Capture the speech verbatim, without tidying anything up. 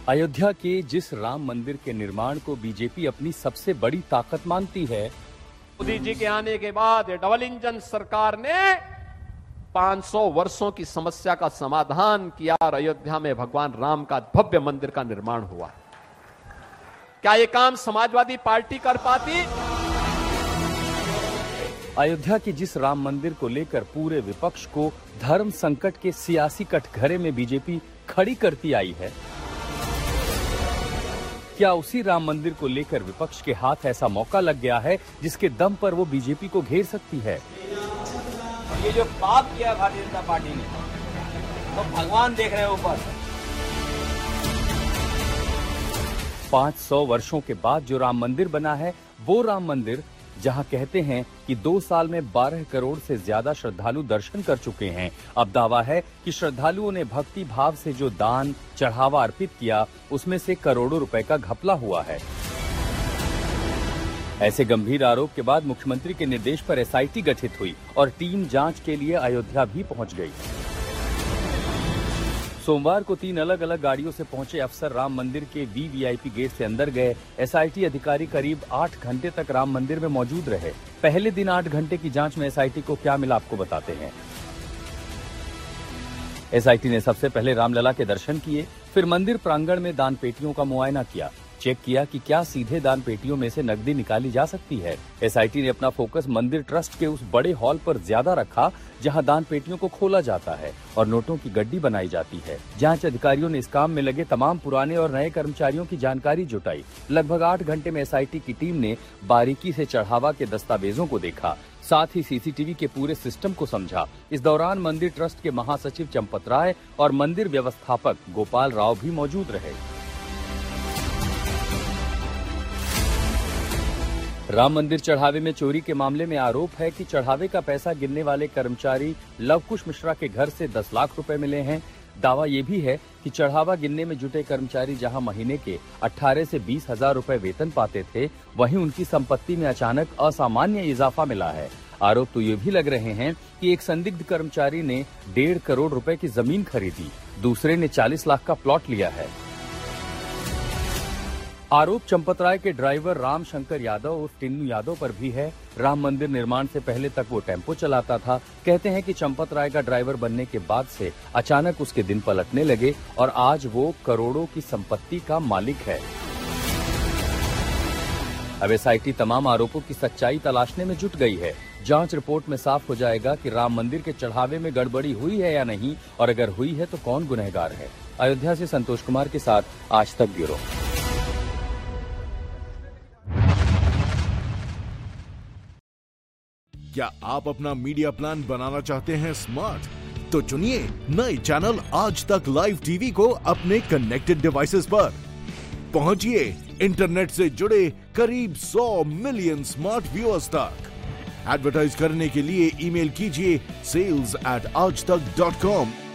अयोध्या के जिस राम मंदिर के निर्माण को बीजेपी अपनी सबसे बड़ी ताकत मानती है, मोदी जी के आने के बाद डबल इंजन सरकार ने पाँच सौ वर्षों की समस्या का समाधान किया और अयोध्या में भगवान राम का भव्य मंदिर का निर्माण हुआ। क्या ये काम समाजवादी पार्टी कर पाती? अयोध्या के जिस राम मंदिर को लेकर पूरे विपक्ष को धर्म संकट के सियासी कटघरे में बीजेपी खड़ी करती आई है, क्या उसी राम मंदिर को लेकर विपक्ष के हाथ ऐसा मौका लग गया है जिसके दम पर वो बीजेपी को घेर सकती है? ये जो पाप किया भारतीय जनता पार्टी ने, तो भगवान देख रहे हैं ऊपर। पाँच सौ वर्षों के बाद जो राम मंदिर बना है, वो राम मंदिर जहां कहते हैं कि दो साल में बारह करोड़ से ज्यादा श्रद्धालु दर्शन कर चुके हैं, अब दावा है कि श्रद्धालुओं ने भक्ति भाव से जो दान चढ़ावा अर्पित किया, उसमें से करोड़ों रुपए का घपला हुआ है। ऐसे गंभीर आरोप के बाद मुख्यमंत्री के निर्देश पर एसआईटी गठित हुई और टीम जांच के लिए अयोध्या भी पहुंच गई। सोमवार को तीन अलग अलग गाड़ियों से पहुंचे अफसर राम मंदिर के वीवीआईपी गेट से अंदर गए। एसआईटी अधिकारी करीब आठ घंटे तक राम मंदिर में मौजूद रहे। पहले दिन आठ घंटे की जांच में एसआईटी को क्या मिला, आपको बताते हैं। एसआईटी ने सबसे पहले रामलला के दर्शन किए, फिर मंदिर प्रांगण में दान पेटियों का मुआयना किया, चेक किया कि क्या सीधे दान पेटियों में से नकदी निकाली जा सकती है। एसआईटी ने अपना फोकस मंदिर ट्रस्ट के उस बड़े हॉल पर ज्यादा रखा जहां दान पेटियों को खोला जाता है और नोटों की गड्डी बनाई जाती है। जांच अधिकारियों ने इस काम में लगे तमाम पुराने और नए कर्मचारियों की जानकारी जुटाई। लगभग आठ घंटे में एसआईटी की टीम ने बारीकी से चढ़ावा के दस्तावेजों को देखा, साथ ही सीसीटीवी के पूरे सिस्टम को समझा। इस दौरान मंदिर ट्रस्ट के महासचिव चंपत राय और मंदिर व्यवस्थापक गोपाल राव भी मौजूद रहे। राम मंदिर चढ़ावे में चोरी के मामले में आरोप है कि चढ़ावे का पैसा गिनने वाले कर्मचारी लवकुश मिश्रा के घर से दस लाख रुपए मिले हैं। दावा ये भी है कि चढ़ावा गिनने में जुटे कर्मचारी जहां महीने के अठारह से बीस हजार रुपए वेतन पाते थे, वहीं उनकी संपत्ति में अचानक असामान्य इजाफा मिला है। आरोप तो ये भी लग रहे हैं कि एक संदिग्ध कर्मचारी ने डेढ़ करोड़ रुपए की जमीन खरीदी, दूसरे ने चालीस लाख का प्लॉट लिया है। आरोप चंपत राय के ड्राइवर राम शंकर यादव और टिन्नू यादव पर भी है। राम मंदिर निर्माण से पहले तक वो टेम्पो चलाता था। कहते हैं कि चंपत राय का ड्राइवर बनने के बाद से अचानक उसके दिन पलटने लगे और आज वो करोड़ों की संपत्ति का मालिक है। अब एसआईटी तमाम आरोपों की सच्चाई तलाशने में जुट गई है। जांच रिपोर्ट में साफ हो जाएगा कि राम मंदिर के चढ़ावे में गड़बड़ी हुई है या नहीं, और अगर हुई है तो कौन गुनहगार है। अयोध्या से संतोष कुमार के साथ आज तक ब्यूरो। क्या आप अपना मीडिया प्लान बनाना चाहते हैं स्मार्ट? तो चुनिए नए चैनल आज तक लाइव टीवी को अपने कनेक्टेड डिवाइसेस पर। पहुंचिए इंटरनेट से जुड़े करीब सौ मिलियन स्मार्ट व्यूअर्स तक। एडवर्टाइज करने के लिए ईमेल कीजिए सेल्स एट आज तक डॉट कॉम